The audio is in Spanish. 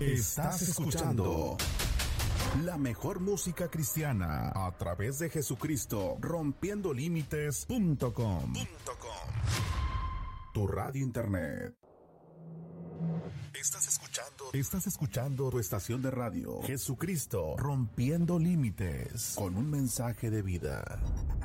Estás escuchando la mejor música cristiana a través de Jesucristo, rompiendolímites.com. Tu radio internet. Estás escuchando tu estación de radio, Jesucristo, Rompiendo Límites, con un mensaje de vida.